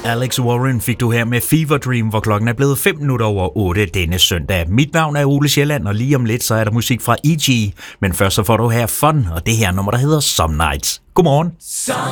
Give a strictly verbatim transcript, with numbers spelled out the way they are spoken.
Alex Warren fik du her med Fever Dream, hvor klokken er blevet fem minutter over otte denne søndag. Mit navn er Ole Sjælland, og lige om lidt så er der musik fra E G. Men først så får du her Fun, og det her nummer, der hedder Some Nights. Godmorgen. Some